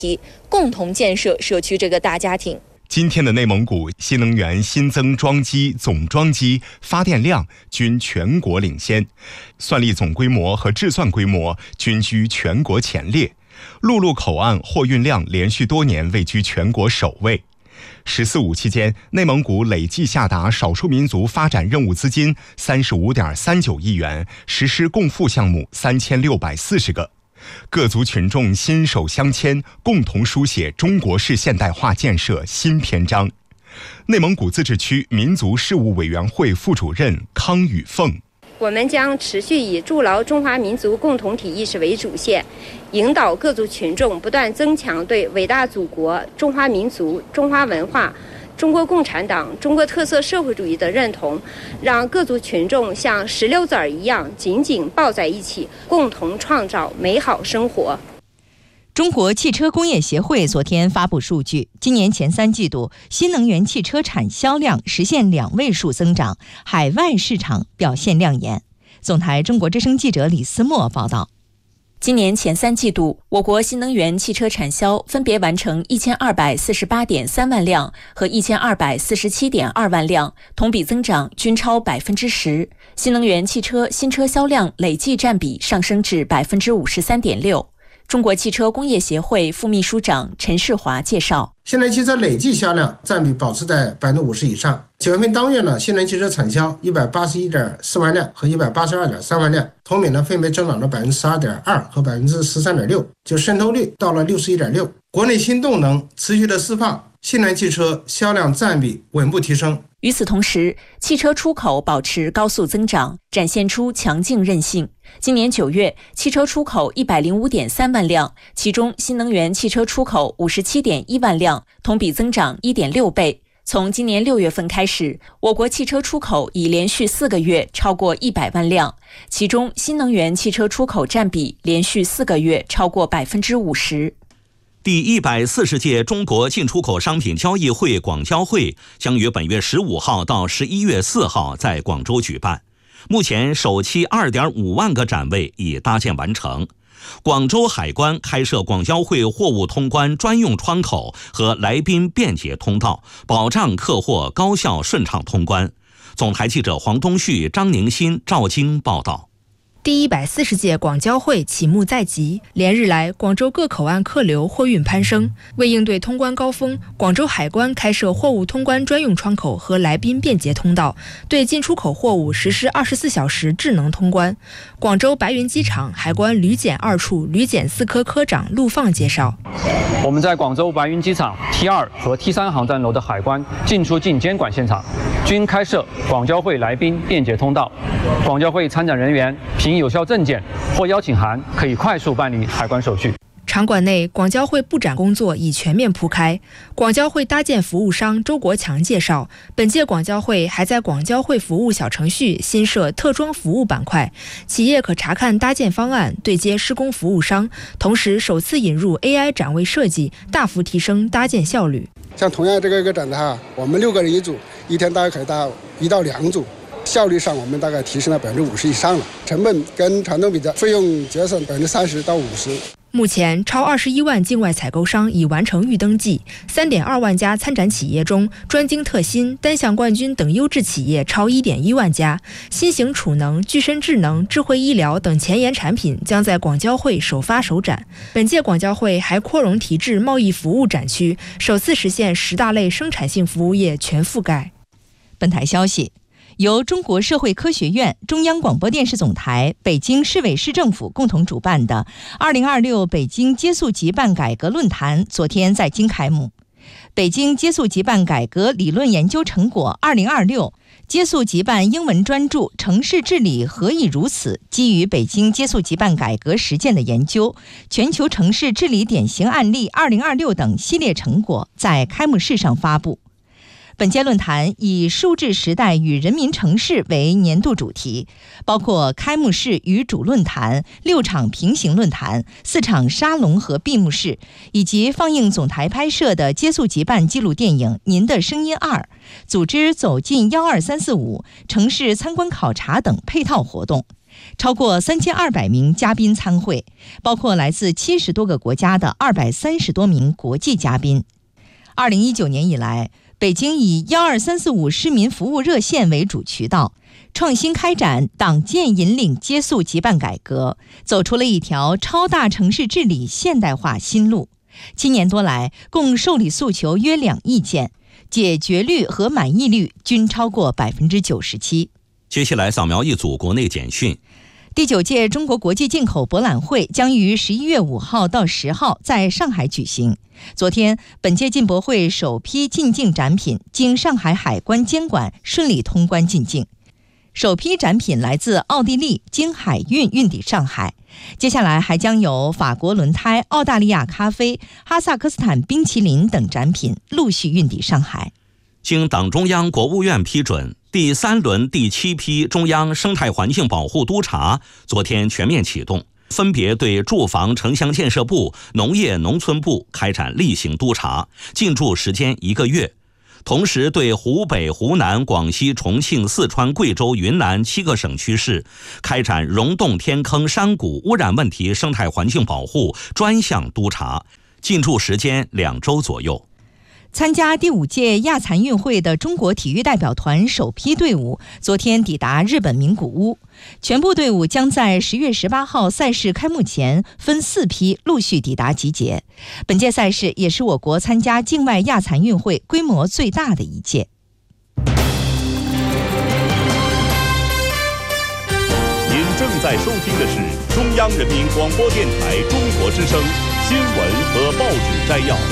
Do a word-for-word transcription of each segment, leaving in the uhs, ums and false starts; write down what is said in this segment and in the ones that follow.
共同建设社区这个大家庭。 今天的内蒙古新能源新增装机、总装机、发电量均全国领先，算力总规模和制算规模均居全国前列，陆路口岸货运量连续多年位居全国首位。十四五期间，内蒙古累计下达少数民族发展任务资金三十五点三九亿元，实施共付项目三千六百四十个。各族群众心手相牵，共同书写中国式现代化建设新篇章。内蒙古自治区民族事务委员会副主任康宇凤： 我们将持续以筑牢中华民族共同体意识为主线，引导各族群众不断增强对伟大祖国、中华民族、中华文化、中国共产党、中国特色社会主义的认同，让各族群众像石榴籽儿一样紧紧抱在一起，共同创造美好生活。 中国汽车工业协会昨天发布数据，今年前三季度新能源汽车产销量实现两位数增长，海外市场表现亮眼。总台中国之声记者李思墨报道。 今年前三季度，我国新能源汽车产销分别完成一千二百四十八点三万辆和一千二百四十七点二万辆，同比增长均超百分之十。新能源汽车新车销量累计占比上升至百分之五十三点六。中国汽车工业协会副秘书长陈世华介绍， 新能源汽车累计销量占比保持在百分之五十以上。九月份当月呢，新能源汽车产销一百八十一点四万辆和一百八十二点三万辆，同比呢分别增长了百分之十二点二和百分之十三点六，就渗透率到了六十一点六。国内新动能持续的释放，新能源汽车销量占比稳步提升。 与此同时，汽车出口保持高速增长，展现出强劲韧性。今年九月，汽车出口一百零五点三万辆，其中新能源汽车出口五十七点一万辆，同比增长一点六倍。从今年六月份开始，我国汽车出口已连续四个月超过一百万辆，其中新能源汽车出口占比连续四个月超过百分之五十。 第一百四十届中国进出口商品交易会广交会将于本月十五号到十一月四号在广州举办。目前首期 二点五万个展位已搭建完成。广州海关开设广交会货物通关专用窗口和来宾便捷通道，保障客货高效顺畅通关。总台记者黄东旭、张宁新、赵京报道。 第一百四十届广交会启幕在即，连日来，广州各口岸客流货运攀升。为应对通关高峰，广州海关开设货物通关专用窗口和来宾便捷通道，对进出口货物实施二十四小时智能通关。广州白云机场海关旅检二处旅检四科科长陆放介绍， 我们在广州白云机场 T 二 和 T 三 航站楼的海关进出境监管现场均开设广交会来宾便捷通道，广交会参展人员凭有效证件或邀请函可以快速办理海关手续。 场馆内，广交会布展工作已全面铺开。广交会搭建服务商周国强介绍，本届广交会还在广交会服务小程序新设特装服务板块，企业可查看搭建方案，对接施工服务商，同时首次引入 A I 展位设计，大幅提升搭建效率。 像同样这个一个展台哈，我们六个人一组，一天大概可以搭一到两组。效率上，我们大概提升了百分之五十以上了，成本跟传统比较，费用节省百分之三十到五十。 目前，超二十一万境外采购商已完成预登记，三点二万家参展企业中，专精特新、单项冠军等优质企业超一点一万家。新型储能、具身智能、智慧医疗等前沿产品将在广交会首发首展。本届广交会还扩容提质贸易服务展区，首次实现十大类生产性服务业全覆盖。 本台消息。由中国社会科学院、中央广播电视总台、北京市委市政府共同主办的二零二六北京接速即办改革论坛昨天在京开幕。北京接速即办改革理论研究成果二零二六接速即办英文专著《城市治理何以如此》，基于北京接速即办改革实践的研究、全球城市治理典型案例二零二六等系列成果在开幕式上发布。本届论坛以数字时代与人民城市为年度主题，包括开幕式与主论坛、六场平行论坛、四场沙龙和闭幕式，以及放映总台拍摄的接速即办纪录电影《您的声音二》，组织走进一二三四五城市参观考察等配套活动。 超过三千二百名嘉宾参会，包括来自七十多个国家的二百三十多名国际嘉宾。二零一九年以来，北京以幺二三四五市民服务热线为主渠道，创新开展党建引领接速急办改革，走出了一条超大城市治理现代化新路。七年多来，共受理诉求约两亿件，解决率和满意率均超过百分之九十七。 接下来扫描一组国内简讯。 第九届中国国际进口博览会将于十一月五号到十号在上海举行。昨天，本届进博会首批进境展品经上海海关监管顺利通关进境。首批展品来自奥地利，经海运运抵上海。接下来还将有法国轮胎、澳大利亚咖啡、哈萨克斯坦冰淇淋等展品陆续运抵上海。 经党中央、国务院批准，第三轮第七批中央生态环境保护督查昨天全面启动，分别对住房城乡建设部、农业农村部开展例行督查，进驻时间一个月。同时对湖北、湖南、广西、重庆、四川、贵州、云南七个省区市开展溶洞、天坑、山谷污染问题生态环境保护专项督查，进驻时间两周左右。 参加第五届亚残运会的中国体育代表团首批队伍昨天抵达日本名古屋，全部队伍将在十月十八号赛事开幕前分四批陆续抵达集结。本届赛事也是我国参加境外亚残运会规模最大的一届。 您正在收听的是中央人民广播电台中国之声新闻和报纸摘要。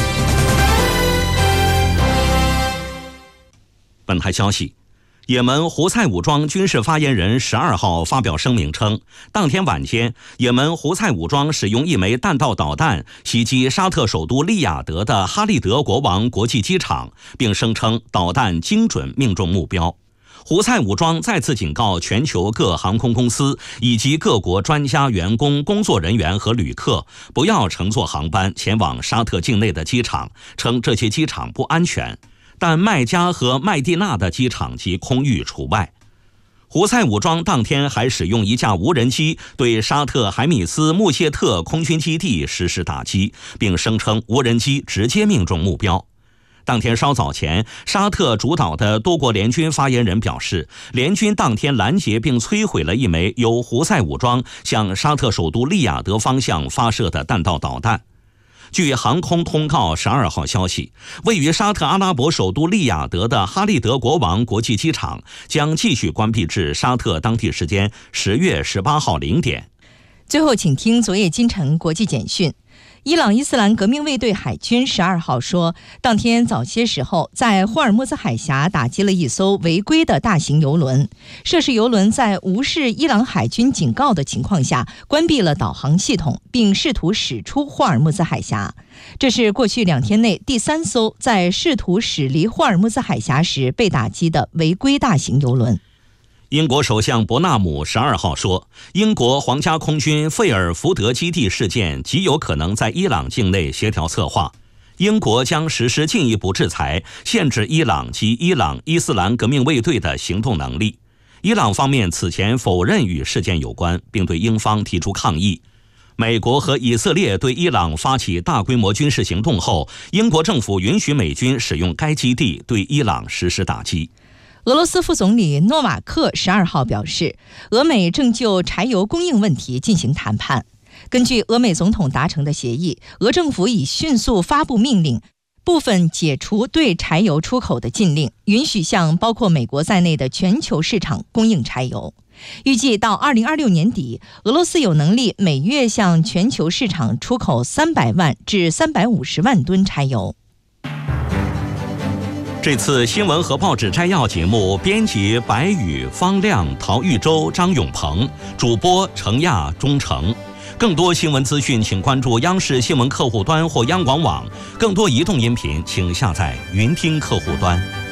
本台消息，也门胡塞武装军事发言人十二号发表声明称，当天晚间，也门胡塞武装使用一枚弹道导弹袭击沙特首都利雅得的哈利德国王国际机场，并声称导弹精准命中目标。胡塞武装再次警告全球各航空公司以及各国专家、员工、工作人员和旅客，不要乘坐航班前往沙特境内的机场，称这些机场不安全。但麦加和麦地那的机场及空域除外。胡塞武装当天还使用一架无人机对沙特海米斯穆谢特空军基地实施打击，并声称无人机直接命中目标。当天稍早前，沙特主导的多国联军发言人表示，联军当天拦截并摧毁了一枚由胡塞武装向沙特首都利雅得方向发射的弹道导弹。据航空通告十二号消息，位于沙特阿拉伯首都利雅得的哈利德国王国际机场将继续关闭至沙特当地时间十月十八号零点。 最后，请听昨夜今晨国际简讯。伊朗伊斯兰革命卫队海军十二号说，当天早些时候在霍尔木兹海峡打击了一艘违规的大型油轮，涉事油轮在无视伊朗海军警告的情况下关闭了导航系统，并试图驶出霍尔木兹海峡。这是过去两天内第三艘在试图驶离霍尔木兹海峡时被打击的违规大型油轮。 英国首相伯纳姆十二号说，英国皇家空军费尔福德基地事件极有可能在伊朗境内协调策划，英国将实施进一步制裁，限制伊朗及伊朗伊斯兰革命卫队的行动能力。伊朗方面此前否认与事件有关，并对英方提出抗议。美国和以色列对伊朗发起大规模军事行动后，英国政府允许美军使用该基地对伊朗实施打击。 俄罗斯副总理诺瓦克十二号表示，俄美正就柴油供应问题进行谈判。根据俄美总统达成的协议，俄政府已迅速发布命令，部分解除对柴油出口的禁令，允许向包括美国在内的全球市场供应柴油。预计到二零二六年底，俄罗斯有能力每月向全球市场出口三百万至三百五十万吨柴油。 这次新闻和报纸摘要节目，编辑白宇、方亮、陶玉洲、张永鹏，主播程亚、钟诚。更多新闻资讯，请关注央视新闻客户端或央广网。更多移动音频，请下载云听客户端。